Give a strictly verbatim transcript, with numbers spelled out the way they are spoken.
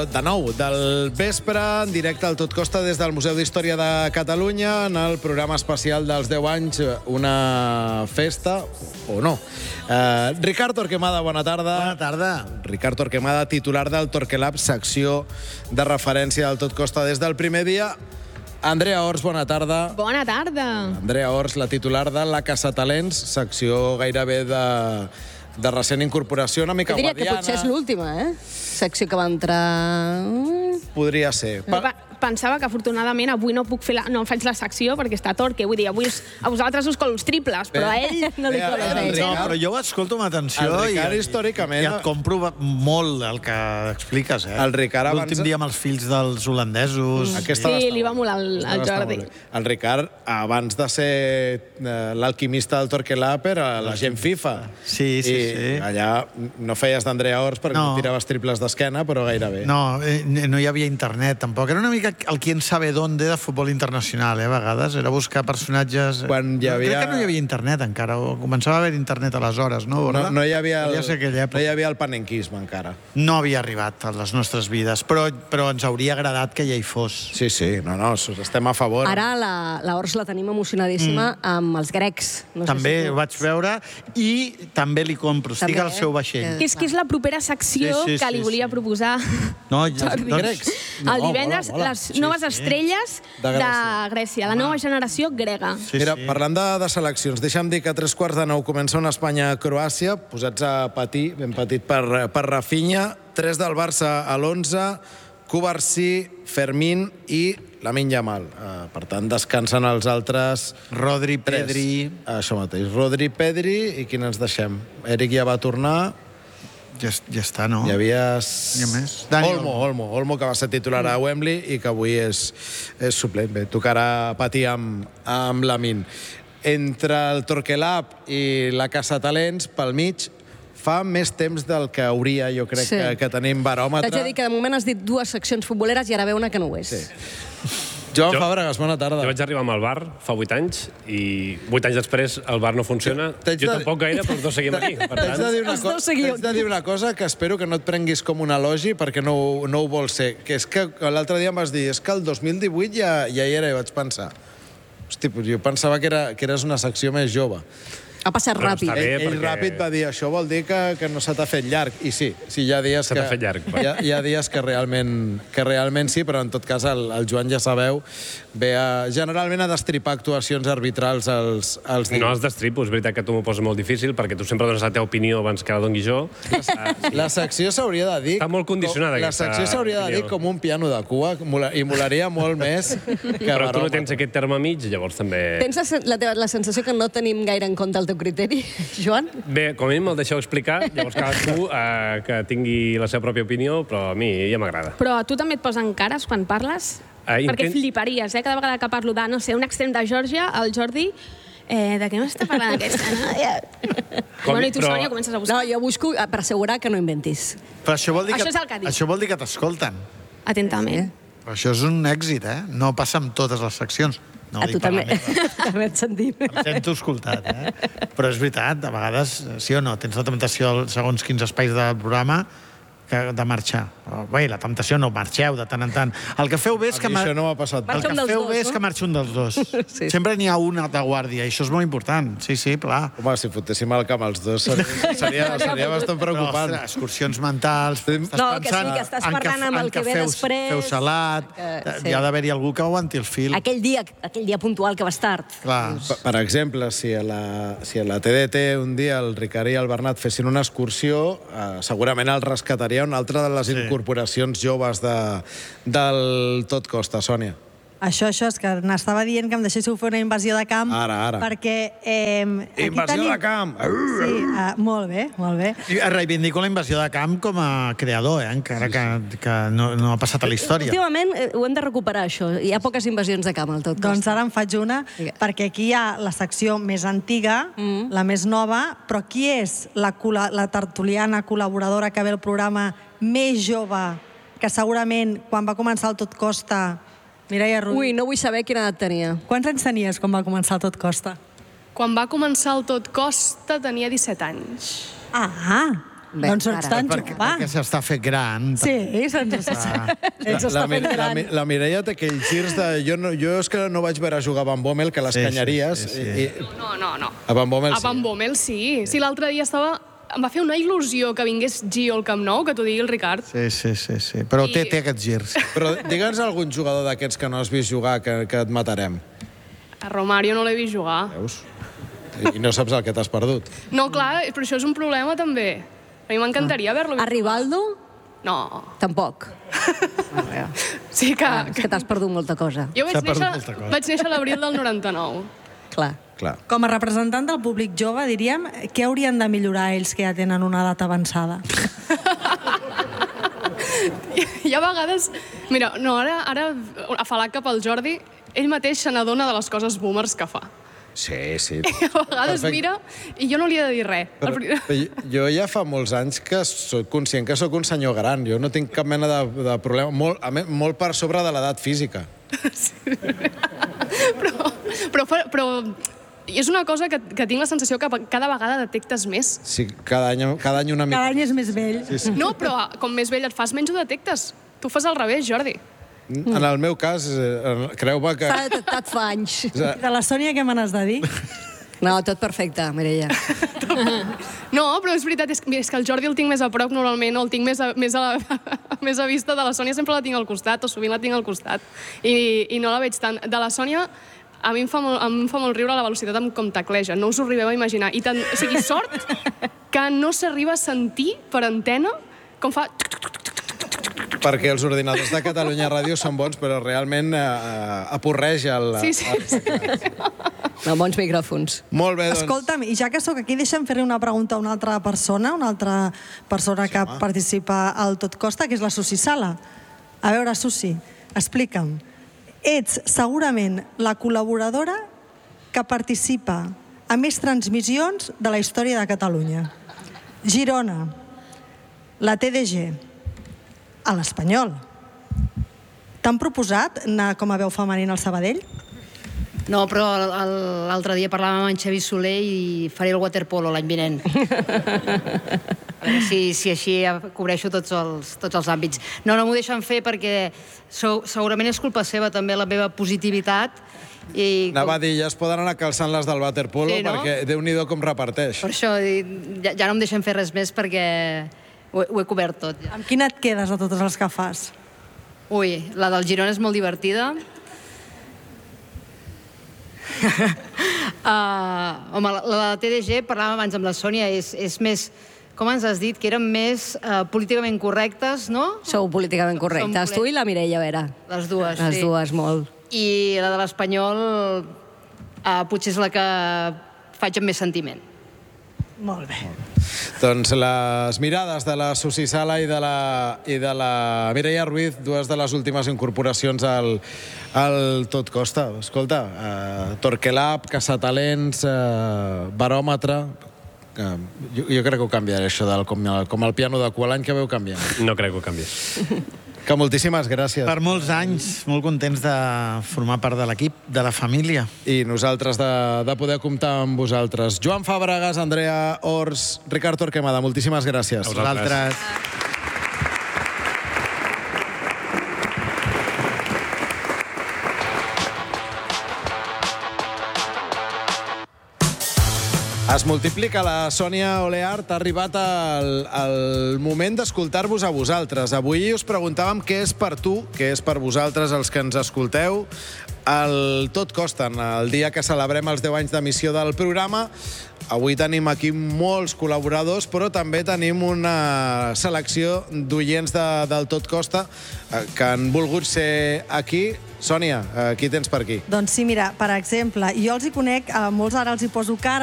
De nou, del vespre, en directe al Tot Costa des del Museu d'Història de Catalunya, en el programa especial dels deu anys, una festa, o no. Eh, Ricard Torquemada, bona tarda. Bona tarda. Ricard Torquemada, titular del Torquelab, secció de referència del Tot Costa des del primer dia. Andrea Ors, bona tarda. Bona tarda. Andrea Ors, la titular de la Caçatalents, secció gairebé de... de recent incorporació, una mica guardiana. guardiana. Jo diria que potser és l'última, eh? Secció que va entrar... Podria ser. Pa Pensava que, afortunadament, avui no puc fer la... no faig la secció perquè està Torque. Vull dir, avui us... a vosaltres us colo els triples, però a ell no li Bé, colo el els Ricard- No, però jo ho escolto amb atenció El Ricard, i, històricament, i et compro molt el que expliques, eh? El Ricard abans- L'últim dia amb els fills dels holandesos. Aquesta Sí, està li va molt molar bé. el- el Aquesta està Jordi. molt bé. El Ricard, abans de ser eh, l'alquimista del Torquelab, era l'agent FIFA. Sí, sí, I sí. allà no feies d'Andrea Ors perquè No. no tiraves triples d'esquena, però gairebé. No, eh, no hi havia internet, tampoc. Era una mica el quien sabe dónde de futbol internacional, eh, a vegades. Era buscar personatges... Quan hi havia- Crec que no hi havia internet encara, o començava a haver internet aleshores, no? No, no hi havia el, Devia ser aquella època. no hi havia el panenquisme encara. No havia arribat a les nostres vides, però, però ens hauria agradat que ja hi fos. Sí, sí, no, no, estem a favor. Ara la, la Ors la tenim emocionadíssima mm. amb els grecs. No sé També si tu- ho vaig veure i també li compro. Estic També, al seu vaixell. eh? Que és que és la propera secció Sí, sí, que sí, li volia sí. proposar No, ja, Jordi. doncs, Grecs? No, el divendres, mola, mola. les Sí, noves sí. estrelles De de Grècia. Grècia, la nova generació grega. Sí, Mira, sí. parlant de, de seleccions, deixa'm dir que a tres quarts de nou comença una Espanya-Croàcia, posats a patir, ben petit per, per Rafinha, tres del Barça a l'onze, Cubarsí, Fermín i Lamine Yamal. Uh, per tant, descansen els altres Rodri, tres. Pedri... Això mateix. Rodri, Pedri i quin ens deixem? Eric ja va tornar. Ja, ja està, no? Hi havia... Hi ha més? Dani Olmo, Olmo, Olmo, que va ser titular a Wembley i que avui és, és suplent. Bé, tocarà patir amb, amb Lamine. Entre el Torquelab i la Caçatalents, pel mig, fa més temps del que hauria, jo crec, Sí. que, que tenim baròmetre. T'haig de dir que de moment has dit dues seccions futboleres i ara ve una que no ho és. Sí. Joan Jo- Fàbregas, bona tarda. Jo vaig arribar amb el bar fa vuit anys i vuit anys després el bar no funciona. T'haig Jo de- tampoc gaire, però els dos seguim aquí. Per T'haig de, tant, dir una Els co- dos seguiu t'haig de dir una cosa que espero que no et prenguis com un elogi perquè no, ho- no ho vols ser. Que és que l'altre dia em vas dir és que el dos mil divuit ja, ja hi era i vaig pensar hosti, pues jo pensava que, era, que eres una secció més jove. Ha passat Però ràpid. està bé. Ell, ell perquè- ràpid va dir això vol dir que, que no se t'ha fet llarg. I sí, sí, hi ha dies Se que... t'ha fet llarg, va. Hi ha, hi ha dies que realment, que realment sí, però en tot cas el, el Joan, ja sabeu, ve a, generalment a destripar actuacions arbitrals als, als no dilluns. els destripo, és veritat que tu m'ho poses molt difícil perquè tu sempre dones la teva opinió abans que la doni jo. Ah, La secció s'hauria de dir... Està molt condicionada, com- La aquesta secció s'hauria de dir opinió. com un piano de cua, mola- i molaria molt més que Però tu no baròmetre. tens aquest terme mig, llavors també... Tens la, sen- la, teva, la sensació que no tenim gaire en compte el teu criteri, Joan? Bé, com a mínim me'l deixeu explicar, llavors cadascú eh, que tingui la seva pròpia opinió, però a mi ja m'agrada. Però a tu també et posen cares quan parles? Ah, Perquè intent- fliparies, eh? Cada vegada que parlo de, no sé, un extrem de Geòrgia, el Jordi... Eh, de què m'està parlant aquesta, no? Ja. Com- Bueno, i tu, però- Sònia, comences a buscar. No, jo busco eh, per assegurar que no inventis. Però això vol dir Això que, és el que ha dit. això vol dir que t'escolten. Atentament. Però això és un èxit, eh? No passa amb totes les seccions. No ho A dic tu per la també. meva. També et sentim. Em sento escoltat, eh? Però és veritat, a vegades, sí o no, tens la temptació, segons quins espais del programa, que, de marxar. Però, bé, la temptació no, marxeu de tant en tant. El que feu bé és A que... mi mar- això no m'ha passat. El Marxa que un dels feu dos, bé és no? que marxi un dels dos. Sí. Sempre n'hi ha una de guàrdia, i això és molt important. Sí, sí, clar. Home, si fotéssim al camp els dos seria, seria, seria bastant Però, preocupant. ostres, excursions mentals... Estàs No, que sí, pensant que estàs en parlant amb en el que ve feu- després. Feu salat, Que- sí. hi ha d'haver-hi algú que aguanti el fil. Aquell dia, aquell dia puntual que vas tard. Clar. Per, per exemple, si a, la, si a la T D T un dia el Ricard i el Bernat fessin una excursió, eh, segurament el rescataria una altra de les Sí. incorporacions joves de, del Tot Costa, Sònia. Això, això, és que n'estava dient que em deixéssiu fer una invasió de camp. Ara, ara. Perquè... Eh, aquí Invasió tenim... de camp! Sí, uh, molt bé, molt bé. I reivindico la invasió de camp com a creador, eh? encara que, que no, no ha passat a la història. Últimament eh, ho hem de recuperar, això. Hi ha poques invasions de camp, al tot Doncs costa. ara en faig una, Vinga. perquè aquí hi ha la secció més antiga, Mm. la més nova, però qui és la, col·la- la tertuliana col·laboradora que ve al programa més jove, que segurament quan va començar el Tot Costa... Mireia Ruiz. Ui, no vull saber quina edat tenia. Quants anys tenies quan va començar el Tot Costa? Quan va començar el Tot Costa tenia disset anys. Ah, Bé, Doncs ets tan Perquè, jove. perquè s'està fet gran. Sí, se'ns està, se'ns La, està Mi- fent la, gran. Mi- la Mireia té aquells girs de... Jo, no, jo és que no vaig veure jugar a Van Bommel, que les Sí, sí, canyaries... sí, sí. I, i, No, no, no. a Van Bommel A sí. Van Bommel sí. Sí, l'altre dia estava... Em va fer una il·lusió que vingués Gio al Camp Nou, que t'ho digui el Ricard. Sí, sí, sí, sí. Però I- té, té aquests girs. Però digue'ns algun jugador d'aquests que no has vist jugar, que, que et matarem. A Romario no l'he vist jugar. Veus? I no saps el que t'has perdut. No, clar, però això és un problema també. A mi m'encantaria haver-lo A vist. Rivaldo, No. tampoc. Sí que... Ah, és que t'has perdut molta cosa. Jo vaig S'ha perdut néixer, molta cosa. vaig néixer a l'abril del noranta-nou. Clar. Clar. Com a representant del públic jove, diríem, què haurien de millorar ells que ja tenen una edat avançada? Hi ha vegades... Mira, no, ara, ara afalat cap al Jordi, ell mateix se n'adona de les coses boomers que fa. Sí, sí. I a vegades Perfecte. mira i jo no li he de dir res. Però, El pri- però jo ja fa molts anys que soc conscient que sóc un senyor gran. Jo no tinc cap mena de, de problema. Molt, a més, molt per sobre de l'edat física. però, però, però és una cosa que, que tinc la sensació que cada vegada detectes més. Sí, cada any, cada any una mica... Cada any és més vell. Sí, sí. No, però com més vell et fas, menys ho detectes. Tu fas al revés, Jordi. En el meu cas, eh, creu-me que... S'ha detectat fa anys. De la Sònia, què me n'has de dir? No, tot perfecte, Mireia. No, però és veritat, és, mira, és que el Jordi el tinc més a prop normalment, o el tinc més a, més a, la, més a vista. De la Sònia sempre la tinc al costat, o sovint la tinc al costat, i, i no la veig tant. De la Sònia, a mi em fa molt, em fa molt riure la velocitat amb com tecleja, no us ho arribeu a imaginar. I tant, o sigui, sort que no s'arriba a sentir per antena com fa... Perquè els ordinadors de Catalunya Ràdio són bons, però realment eh, aporreja el... Sí, sí. No, bons micròfons. Molt bé, doncs... Escolta'm, i ja que sóc aquí, deixa'm fer-li una pregunta a una altra persona, una altra persona que participa al Tot Costa, que és la Susi Sala. A veure, Susi, explica'm. Ets segurament la col·laboradora que participa a més transmissions de la història de Catalunya. Girona, la T D G, a l'Espanyol. T'han proposat anar com a veu femenina al Sabadell? No, però el- el- l'altre dia parlàvem amb en Xavi Soler i faré el waterpolo l'any vinent. A veure si, si així cobreixo tots els, tots els àmbits. No, no m'ho deixen fer perquè sou, segurament és culpa seva també la meva positivitat. I Anava a dir, ja es poden anar calçant les del waterpolo, Sí, no? perquè Déu-n'hi-do com reparteix. per això i ja, ja no em deixen fer res més perquè ho, he- ho he cobert tot. Ja. Amb quina et quedes de totes les que fas? Ui, la del Girona és molt divertida. uh, home, la, la T D G, parlàvem abans amb la Sònia, és, és més, com ens has dit, que eren més uh, políticament correctes, no? Sou políticament correctes. Som Tu i la Mireia, a veure. Les dues, Les sí. dues, molt. I la de l'Espanyol uh, potser és la que faig amb més sentiment. Molt bé. Doncs les mirades de la Susi Sala i de la, i de la Mireia Ruiz, dues de les últimes incorporacions al, al Tot Costa. Escolta, uh, Torquelab, Caçatalents, uh, Baròmetre... Uh, jo, jo crec que ho canviaré, això del, com, el, com el piano de cua, l'any que veu canviant. No crec que ho canvies. Que moltíssimes gràcies. Per molts anys, molt contents de formar part de l'equip, de la família. I nosaltres de, de poder comptar amb vosaltres. Joan Fàbregas, Andrea Ors, Ricard Torquemada, moltíssimes gràcies. A vosaltres. Es multiplica la Sònia Oleart. Ha arribat el, el moment d'escoltar-vos a vosaltres. Avui us preguntàvem què és per tu, què és per vosaltres els que ens escolteu. El Tot Costa, el dia que celebrem els deu anys d'emissió del programa. Avui tenim aquí molts col·laboradors, però també tenim una selecció d'oients de, del Tot Costa eh, que han volgut ser aquí. Sònia, eh, qui tens per aquí? Doncs sí, mira, per exemple, jo els hi conec, a molts ara els hi poso cara,